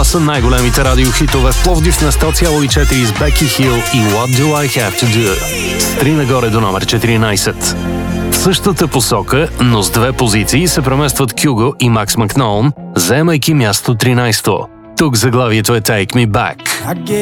Това са най-големите радиохитове в Пловдив на 100,4 с Becky Hill и What Do I Have To Do. С 3 нагоре до номер 14. В същата посока, но с 2 позиции се преместват Кюго и Макс Макноун, заемайки място 13. Тук заглавието е Take Me Back.